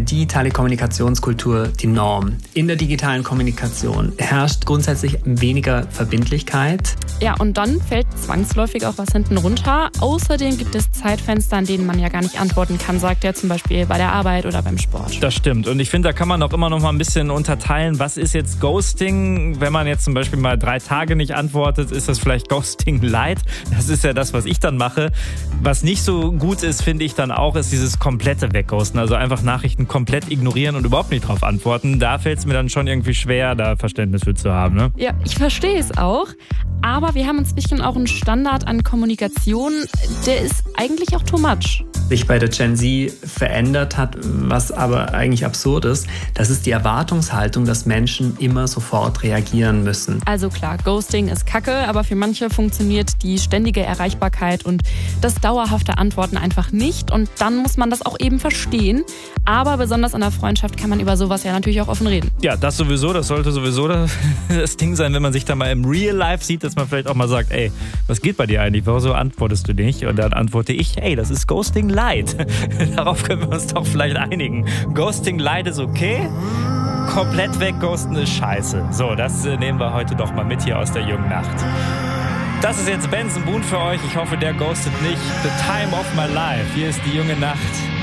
digitale Kommunikationskultur die Norm. In der digitalen Kommunikation herrscht grundsätzlich weniger Verbindlichkeit. Ja, und dann fällt zwangsläufig auch was hinten runter. Außerdem gibt es Zeitfenster, an denen man ja gar nicht antworten kann, sagt er zum Beispiel bei der Arbeit oder beim Sport. Das stimmt. Und ich finde, da kann man auch immer noch mal ein bisschen unterteilen. Was ist jetzt Ghosting? Wenn man jetzt zum Beispiel mal 3 Tage nicht antwortet, ist das vielleicht Ghosting Light? Das ist ja das, was ich dann mache. Was nicht so gut ist, finde ich dann auch, ist dieses komplette Wegghosten. Also einfach Nachrichten komplett ignorieren und überhaupt nicht drauf antworten. Da fällt es mir dann schon irgendwie schwer, da Verständnis für zu haben. Ne? Ja, ich verstehe es auch. Aber wir haben inzwischen auch einen Standard an Kommunikation, der ist eigentlich auch too much. Sich bei der Gen Z verändert hat, was aber eigentlich absurd ist, das ist die Erwartungshaltung, dass Menschen immer sofort reagieren müssen. Also klar, Ghosting ist Kacke, aber für manche funktioniert die ständige Erreichbarkeit und das dauerhafte Antworten einfach nicht. Und dann muss man das auch eben verstehen. Aber besonders in der Freundschaft kann man über sowas ja natürlich auch offen reden. Ja, das sowieso, das sollte sowieso das Ding sein, wenn man sich da mal im Real Life sieht, dass man vielleicht auch mal sagt, ey, was geht bei dir eigentlich? Warum antwortest du nicht? Und dann antworte ich, ey, das ist Ghosting Light. Darauf können wir uns doch vielleicht einigen. Ghosting Light ist okay, komplett wegghosten ist scheiße. So, das nehmen wir heute doch mal mit hier aus der jungen Nacht. Das ist jetzt Benson Boone für euch. Ich hoffe, der ghostet nicht. The time of my life. Hier ist die junge Nacht.